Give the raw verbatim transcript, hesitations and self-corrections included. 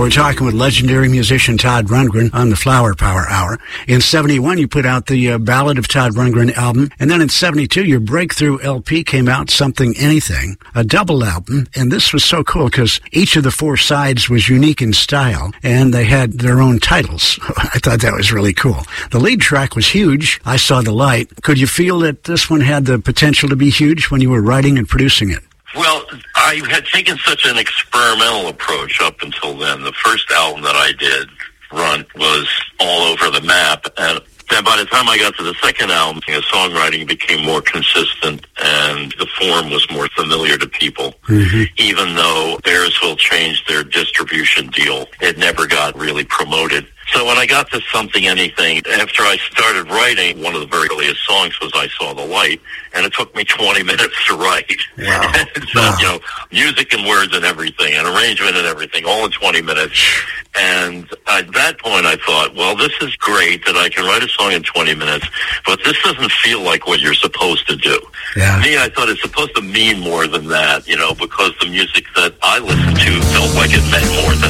We're talking with legendary musician Todd Rundgren on the Flower Power Hour. In seventy-one, you put out the uh, Ballad of Todd Rundgren album. And then in seventy-two, your breakthrough L P came out, Something Anything, a double album. And this was so cool because each of the four sides was unique in style, and they had their own titles. I thought that was really cool. The lead track was huge, I Saw the Light. Could you feel that this one had the potential to be huge when you were writing and producing it? Well, I had taken such an experimental approach up until then. The first album that I did, Run, was all over the map. And then by the time I got to the second album, the songwriting became more consistent and the form was more familiar to people. Mm-hmm. Even though Bearsville changed their distribution deal, it never got really promoted. So when I got to Something Anything, after I started writing, one of the very earliest songs was I Saw the Light, and it took me twenty minutes to write. Wow. so, wow. you know, music and words and everything, and arrangement and everything, all in twenty minutes. And at that point I thought, well, this is great that I can write a song in twenty minutes, but this doesn't feel like what you're supposed to do. Yeah. To me, I thought it's supposed to mean more than that, you know, because the music that I listened to felt like it meant more than